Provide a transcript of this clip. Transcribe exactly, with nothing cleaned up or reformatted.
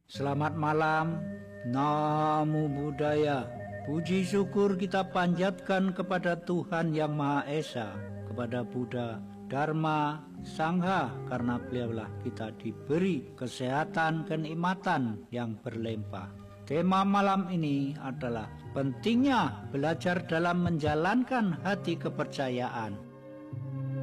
Selamat malam, Namo Buddhaya. Puji syukur kita panjatkan kepada Tuhan Yang Maha Esa, kepada Buddha, Dharma, Sangha, karena beliaulah kita diberi kesehatan, kenikmatan yang berlimpah. Tema malam ini adalah pentingnya belajar dalam menjalankan hati kepercayaan.